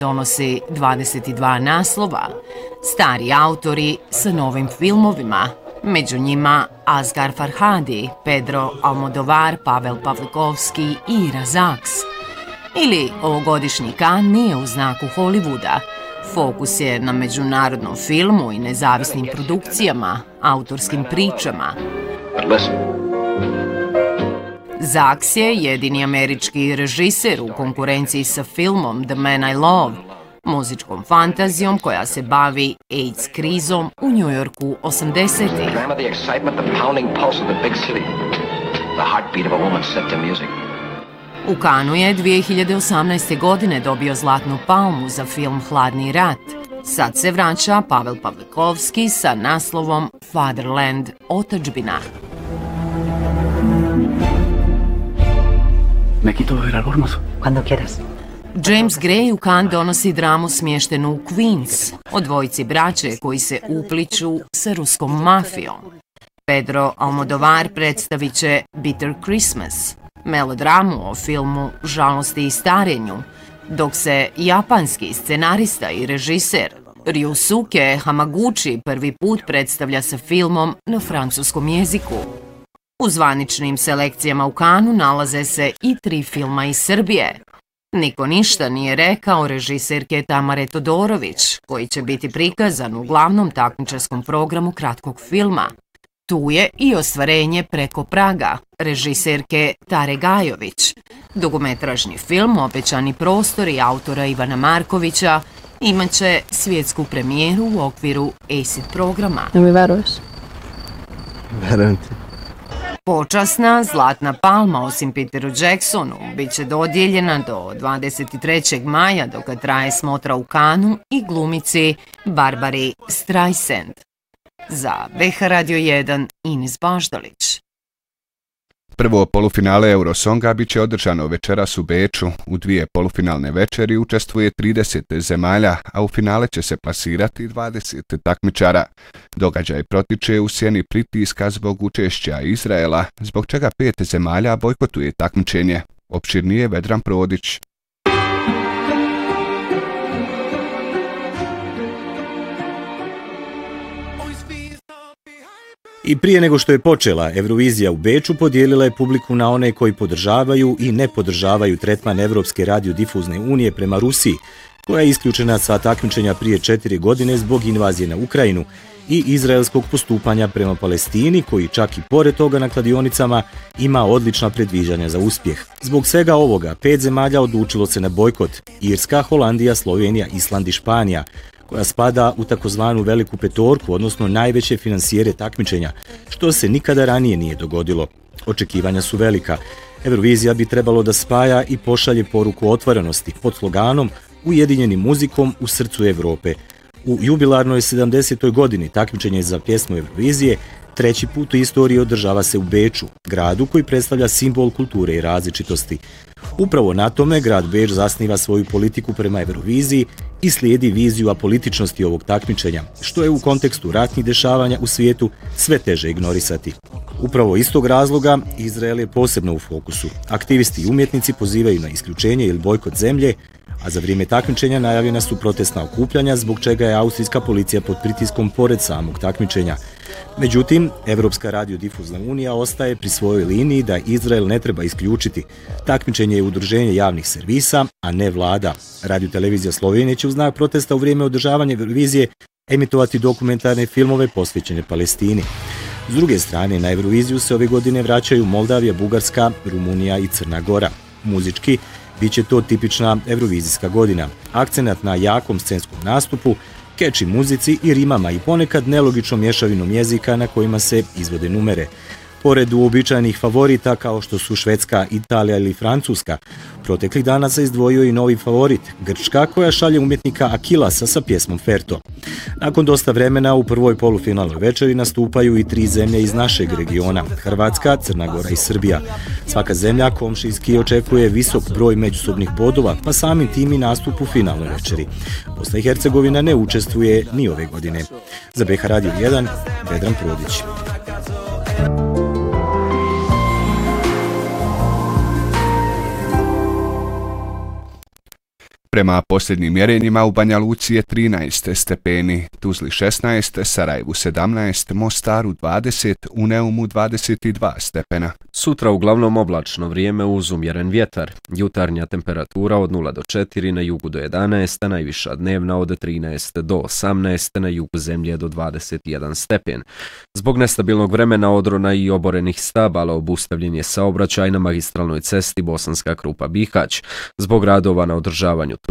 donosi 22 naslova, stari autori sa novim filmovima, među njima Asghar Farhadi, Pedro Almodovar, Pavel Pavlikovski i Ira Sachs. Ili ovogodišnji Cannes nije u znaku Hollywooda. Fokus je na međunarodnom filmu i nezavisnim produkcijama, autorskim pričama. Sachs je jedini američki režiser u konkurenciji sa filmom The Man I Love, muzičkom fantazijom koja se bavi AIDS krizom u New Yorku 80-ih. U Cannesu je 2018. godine dobio Zlatnu palmu za film Hladni rat. Sad se vraća Pavel Pavlikovski sa naslovom Fatherland, otadžbina. Me quito el albornoz. Cuando quieras. James Gray u Cannes donosi dramu smještenu u Queens o dvojici braće koji se upliću sa ruskom mafijom. Pedro Almodovar predstavit će Bitter Christmas, melodramu o filmu žalosti i starenju, dok se japanski scenarista i režiser Ryusuke Hamaguchi prvi put predstavlja sa filmom na francuskom jeziku. U zvaničnim selekcijama u Cannesu nalaze se i 3 filma iz Srbije. Niko ništa nije rekao režiserke Tamare Todorović, koji će biti prikazan u glavnom takmičarskom programu kratkog filma. Tu je i Ostvarenje preko praga, režiserke Tare Gajović. Dugometražni film Obećani prostori autora Ivana Markovića imaće svjetsku premijeru u okviru ACID programa. Ne mi veruješ? Verujem ti. Počasna Zlatna palma osim Peteru Jacksonu bit će dodijeljena do 23. maja dok traje smotra u Cannesu i glumici Barbari Streisand. Za BH Radio 1 Ines Baždalić. Prvo polufinale Eurosonga bit će održano večeras u Beču. U 2 polufinalne večeri učestvuje 30 zemalja, a u finale će se plasirati 20 takmičara. Događaj protiče u sjeni pritiska zbog učešća Izraela, zbog čega 5 zemalja bojkotuje takmičenje. Opširnije Vedran Prodić. I prije nego što je počela, Eurovizija u Beču podijelila je publiku na one koji podržavaju i ne podržavaju tretman Evropske radiodifuzne unije prema Rusiji, koja je isključena sa takmičenja prije 4 godine zbog invazije na Ukrajinu i izraelskog postupanja prema Palestini, koji čak i pored toga na kladionicama ima odlična predviđanja za uspjeh. Zbog svega ovoga, 5 zemalja odlučilo se na bojkot: Irska, Holandija, Slovenija, Island i Španija, koja spada u takozvanu veliku petorku, odnosno najveće finansijere takmičenja, što se nikada ranije nije dogodilo. Očekivanja su velika. Eurovizija bi trebalo da spaja i pošalje poruku otvorenosti pod sloganom Ujedinjeni muzikom u srcu Evrope. U jubilarnoj 70. godini takmičenje za pjesmu Eurovizije 3. put u istoriji održava se u Beču, gradu koji predstavlja simbol kulture i različitosti. Upravo na tome grad Beč zasniva svoju politiku prema Euroviziji i slijedi viziju apolitičnosti ovog takmičenja, što je u kontekstu ratnih dešavanja u svijetu sve teže ignorisati. Upravo iz tog razloga Izrael je posebno u fokusu. Aktivisti i umjetnici pozivaju na isključenje ili bojkot zemlje, a za vrijeme takmičenja najavljena su protestna okupljanja, zbog čega je austrijska policija pod pritiskom pored samog takmičenja. Međutim, Evropska radiodifuzna unija ostaje pri svojoj liniji da Izrael ne treba isključiti. Takmičenje je udruženje javnih servisa, a ne vlada. Radiotelevizija Slovenije će u znak protesta u vrijeme održavanja Eurovizije emitovati dokumentarne filmove posvećene Palestini. S druge strane, na Euroviziju se ove godine vraćaju Moldavija, Bugarska, Rumunija i Crna Gora. Muzički, biće to tipična eurovizijska godina. Akcenat na jakom scenskom nastupu, catchy muzici i rimama i ponekad nelogičnom mješavinom jezika na kojima se izvode numere. Pored uobičajenih favorita kao što su Švedska, Italija ili Francuska, proteklih dana se izdvojio i novi favorit, Grčka, koja šalje umjetnika Akilasa sa pjesmom Ferto. Nakon dosta vremena u prvoj polufinalnoj večeri nastupaju i 3 zemlje iz našeg regiona, Hrvatska, Crna Gora i Srbija. Svaka zemlja komšijski očekuje visok broj međusobnih bodova, pa samim tim i nastup u finalnoj večeri. Bosna i Hercegovina ne učestvuje ni ove godine. Za BH Radio 1, Vedran Prodić. Prema posljednjim mjerenjima u Banja Luci je 13 stepeni, Tuzli 16, Sarajevu 17, Mostaru 20, u Neumu 22 stepena. Sutra uglavnom oblačno vrijeme uz umjeren vjetar. Jutarnja temperatura od 0 do 4, na jugu do 11, a najviša dnevna od 13 do 18, na jugu zemlje do 21 stepen. Zbog nestabilnog vremena, odrona i oborenih stabala obustavljen je saobraćaj na magistralnoj cesti Bosanska Krupa-Bihać. Zbog radova na održavanju